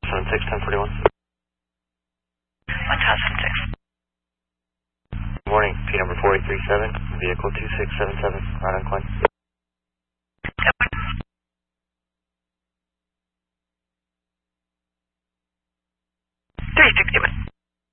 476, 1041. 1006. Good morning, P number 4837, vehicle 2677, right on Quinn. 360.